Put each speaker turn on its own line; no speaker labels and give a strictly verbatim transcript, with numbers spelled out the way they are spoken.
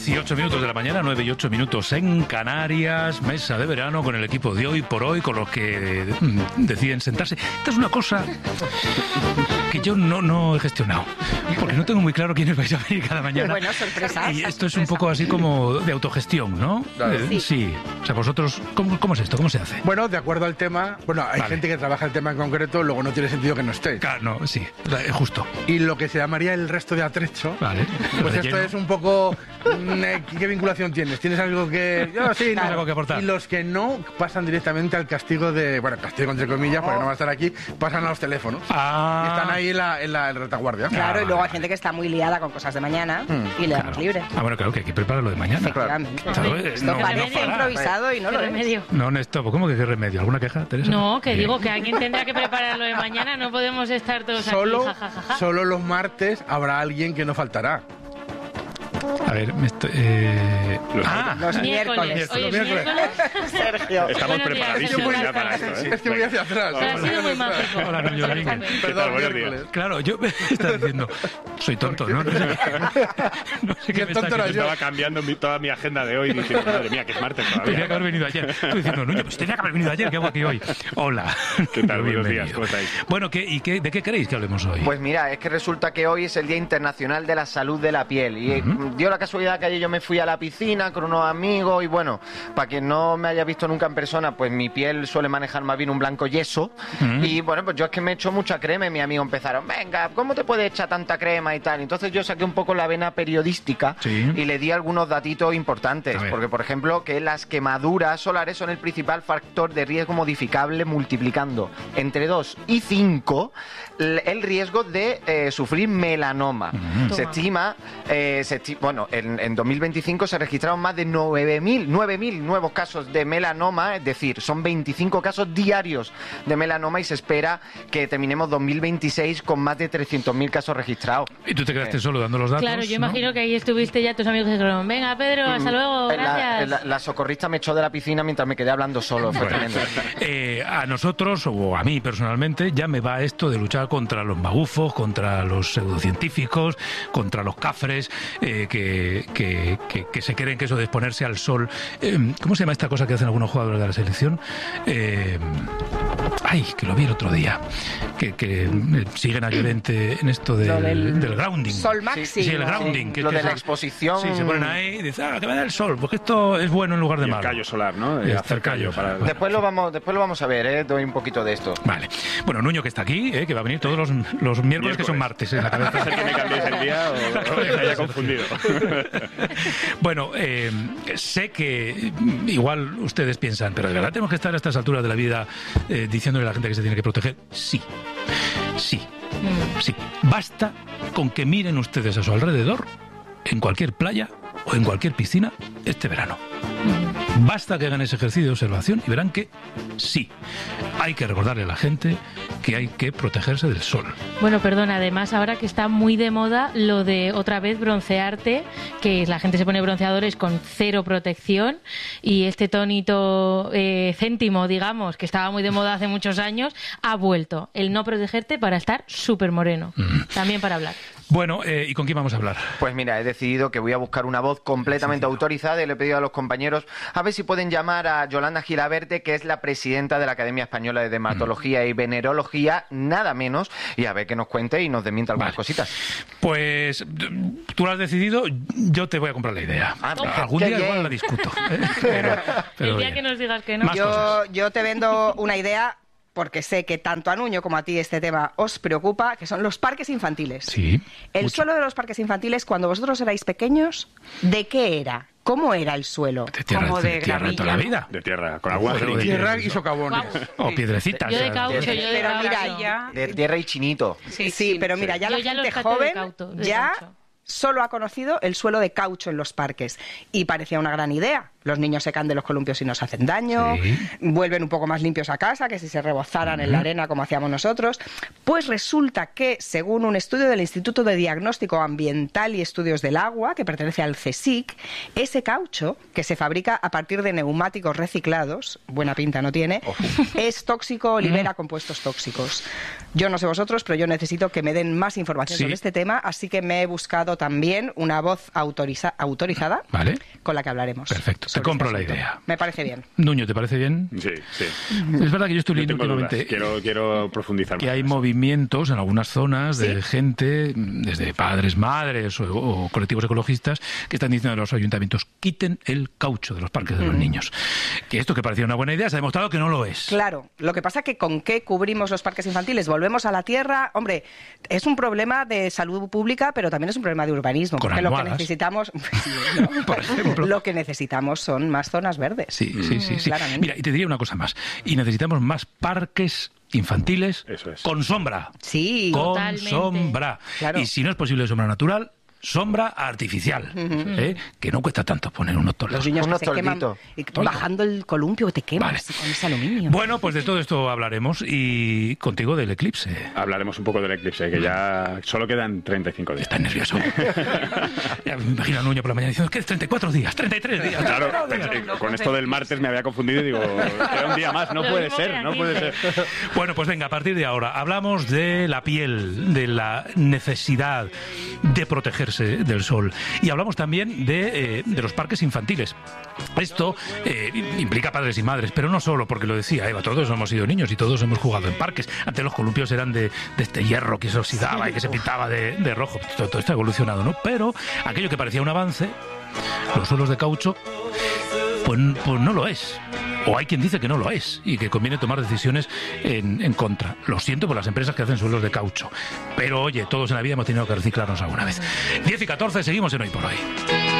dieciocho minutos de la mañana, nueve y ocho minutos en Canarias, mesa de verano con el equipo de Hoy por Hoy, con los que mm, deciden sentarse. Esta es una cosa que yo no, no he gestionado, porque no tengo muy claro quiénes vais a venir cada mañana.
Bueno, sorpresas.
Y esto es un poco así como de autogestión, ¿no?
Claro.
Eh,
Sí.
sí. O sea, vosotros, ¿cómo, ¿cómo es esto? ¿Cómo se hace?
Bueno, de acuerdo al tema, bueno, hay
Vale.
gente que trabaja el tema en concreto, luego no tiene sentido que no esté.
Claro, no, sí, es justo.
Y lo que se llamaría el resto de atrecho,
Vale.
pues esto
Relleno.
es un poco... mm, eh, ¿Qué vinculación tienes? ¿Tienes algo que...? Yo sí, no.
Algo que aportar.
Y los que no pasan directamente al castigo de... Bueno, castigo entre comillas, porque no va a estar aquí, pasan a los teléfonos.
Ah.
Y están ahí en la, en la en retaguardia.
Claro,
Ah,
y luego
vale,
hay gente que está muy liada con cosas de mañana
Mm,
y le damos
Claro.
libre.
Ah, bueno, claro, que hay que preparar lo de mañana.
Efectivamente.
Claro, eh,
Esto
no,
parece
no para.
improvisado y no
¿Qué
lo es.
remedio?
No, Néstor, ¿cómo que qué remedio? ¿Alguna queja, Teresa?
No, que
Bien.
digo que alguien tendrá que prepararlo de mañana, no podemos estar todos
Solo,
aquí, jajajaja.
solo los martes habrá alguien que no faltará.
A ver, me estoy... Eh...
Los
Ah,
Los
Miércoles.
miércoles.
Hoy es
Los miércoles.
miércoles.
Sergio.
Estamos
Buenos días,
preparadísimos
Sergio
ya para
Garza.
esto, ¿eh?
Es que voy hacia atrás.
Pero ha sido muy mágico.
Hola, Nuño Domínguez.
¿Qué
Perdón,
tal? Buenos
miércoles.
días.
Claro, yo me estaba diciendo, soy tonto, ¿no? No sé, no sé qué
el
me
tonto
está
era
Yo
diciendo.
estaba cambiando mi- toda mi agenda de hoy diciendo, madre mía, que es martes
Tenía
todavía.
que haber venido ayer. Tú diciendo, Nuño, pues tenía que haber venido ayer, ¿qué hago aquí hoy? Hola.
¿Qué tal? Buenos
Bienvenido.
días, ¿cómo estáis?
Bueno, ¿qué, ¿y qué, de qué queréis que hablemos hoy?
Pues mira, es que resulta que hoy es el Día Internacional de la Salud de la Piel y eh, dio la casualidad que ayer yo me fui a la piscina con unos amigos y bueno, para quien no me haya visto nunca en persona, pues mi piel suele manejar más bien un blanco yeso y bueno, pues yo es que me echo mucha crema y mis amigos empezaron, venga, ¿cómo te puedes echar tanta crema y tal? Entonces yo saqué un poco la vena periodística
Sí.
y le di algunos datitos
A
importantes,
ver.
porque por ejemplo que las quemaduras solares son el principal factor de riesgo modificable multiplicando entre dos y cinco el riesgo de eh, sufrir melanoma.
Mm.
Se
Toma.
estima, eh, se esti- bueno, en, en dos mil veinticinco se registraron más de nueve mil nuevos casos de melanoma, es decir, son veinticinco casos diarios de melanoma y se espera que terminemos dos mil veintiséis con más de trescientos mil casos registrados.
Y tú te quedaste solo dando los datos,
Claro, yo
¿no?
imagino que ahí estuviste ya tus amigos que dijeron, venga Pedro, hasta luego,
La,
gracias.
la- la socorrista me echó de la piscina mientras me quedé hablando solo, fue
Bueno,
tremendo.
eh, a nosotros, o a mí personalmente, ya me va esto de luchar contra los magufos, contra los pseudocientíficos, contra los cafres, eh, que, que, que, que se creen que eso de exponerse al sol... eh, ¿Cómo se llama esta cosa que hacen algunos jugadores de la selección? Eh, ay, que lo vi el otro día. Que, que eh, siguen a Llorente en esto de-
Lo del-
del grounding.
Sol máximo.
Sí, el grounding. que-
Lo
que
de la
es-
exposición.
Sí, se ponen ahí y dicen, ah, que me da el sol, porque esto es bueno en lugar de
Y el
malo.
callo solar, ¿no?
Y
Eh,
este
hacer callo para...
Bueno.
Después lo vamos, después lo vamos a ver, ¿eh? Doy un poquito de esto.
Vale. Bueno, Nuño que está aquí, ¿eh? Que va a venir todos los, los miércoles, que son martes en la
¿Es
cabeza.
el que me cambiéis el día o, o que se haya confundido?
Bueno, eh, sé que mm, igual ustedes piensan, pero ¿de verdad tenemos que estar a estas alturas de la vida eh, diciéndole a la gente que se tiene que proteger? Sí, sí,
Mm.
sí. Basta con que miren ustedes a su alrededor, en cualquier playa o en cualquier piscina, este verano. Basta que hagan ese ejercicio de observación y verán que sí, hay que recordarle a la gente que hay que protegerse del sol.
Bueno, perdona, además ahora que está muy de moda lo de otra vez broncearte, que la gente se pone bronceadores con cero protección y este tonito eh, céntimo, digamos, que estaba muy de moda hace muchos años, ha vuelto. El no protegerte para estar súper moreno. También para hablar.
Bueno, eh, ¿y con quién vamos a hablar?
Pues mira, he decidido que voy a buscar una voz completamente autorizada y le he pedido a los compañeros a ver si pueden llamar a Yolanda Gilaberte, que es la presidenta de la Academia Española de Dermatología y Venerología, nada menos, y a ver que nos cuente y nos desmienta algunas
Vale.
cositas.
Pues tú lo has decidido, yo te voy a comprar la idea.
Ah, mira,
Algún
qué
día
bien.
igual la discuto. ¿eh? Pero, pero
el día
bien.
que nos digas que no.
Más
Yo,
cosas.
yo te vendo una idea porque sé que tanto a Nuño como a ti este tema os preocupa, que son los parques infantiles.
Sí.
El
mucho.
suelo de los parques infantiles, cuando vosotros erais pequeños, ¿de qué era? ¿Cómo era el suelo?
De tierra,
Como
de
de
tierra de toda la
gravilla.
vida.
De tierra, con agua.
Joder,
sí.
de
Tierra
eso.
y socavones.
O piedrecitas.
Yo de
o sea,
caucho, yo de
Pero mira,
caucho.
ya-
De tierra y chinito.
Sí, pero mira, ya
Yo
la
ya los
gente
trato de
joven
cauto, de
ya
caucho.
solo ha conocido el suelo de caucho en los parques. Y parecía una gran idea. Los niños se caen de los columpios y nos hacen daño,
Sí.
vuelven un poco más limpios a casa que si se rebozaran en la arena como hacíamos nosotros. Pues resulta que, según un estudio del Instituto de Diagnóstico Ambiental y Estudios del Agua, que pertenece al CSIC, ese caucho, que se fabrica a partir de neumáticos reciclados, buena pinta no tiene, es tóxico o libera compuestos tóxicos. Yo no sé vosotros, pero yo necesito que me den más información
Sí.
sobre este tema, así que me he buscado también una voz autoriza- autorizada
Vale.
con la que hablaremos.
Perfecto, te
sobre
compro
este
la
asunto.
idea.
Me parece bien.
Nuño, ¿te parece bien?
Sí, sí.
Es verdad que yo estoy
No
leyendo
tengo dudas.
últimamente
Quiero, quiero profundizar
que
más
hay
en eso.
movimientos en algunas zonas de
Sí.
gente, desde padres, madres o, o colectivos ecologistas, que están diciendo a los ayuntamientos, quiten el caucho de los parques de los niños. Que esto que parecía una buena idea se ha demostrado que no lo es.
Claro, lo que pasa es que con qué cubrimos los parques infantiles, volvemos a la tierra, hombre, es un problema de salud pública, pero también es un problema de urbanismo,
Con
porque lo que
almohadas.
necesitamos, ¿no?
Por ejemplo.
lo que necesitamos son más zonas verdes.
Sí, sí, sí, sí.
Claramente.
Mira, y te diría una cosa más. Y necesitamos más parques infantiles
Eso es.
con sombra.
Sí,
Con
Totalmente.
sombra.
Claro.
Y si no es posible sombra natural, sombra artificial. ¿eh? Que no cuesta tanto poner unos
los
tornos.
niños
Unos
que se queman
tolditos.
y bajando el columpio te quemas
Vale.
con ese aluminio.
Bueno, pues de todo esto hablaremos y contigo del eclipse.
Hablaremos un poco del eclipse, que ya solo quedan treinta y cinco días.
Estás nervioso. Ya me imagino a Nuño por la mañana diciendo que treinta y cuatro días, treinta y tres días.
Claro,
treinta y cuatro días.
eh, con esto del martes me había confundido y digo, queda un día más, no
Lo
puede
mismo que
ser,
la
no puede ser.
quince.
Bueno, pues venga, a partir de ahora hablamos de la piel, de la necesidad de protegerse del sol. Y hablamos también de, eh, de los parques infantiles. Esto eh, implica padres y madres, pero no solo, porque lo decía Eva, todos hemos sido niños y todos hemos jugado en parques. Antes los columpios eran de, de este hierro que se oxidaba y que se pintaba de, de rojo. Todo, todo esto ha evolucionado, ¿no? Pero aquello que parecía un avance, los suelos de caucho, pues, pues no lo es. O hay quien dice que no lo es y que conviene tomar decisiones en, en contra. Lo siento por las empresas que hacen suelos de caucho. Pero oye, todos en la vida hemos tenido que reciclarnos alguna vez. diez y catorce, seguimos en Hoy por Hoy.